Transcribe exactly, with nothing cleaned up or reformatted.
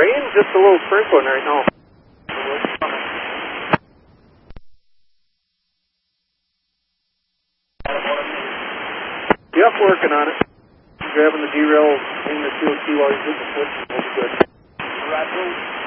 rain, just a little sprinkling right now. Yep, working on it. Grabbing the derail in the C O T while he's hitting the switch. That's good.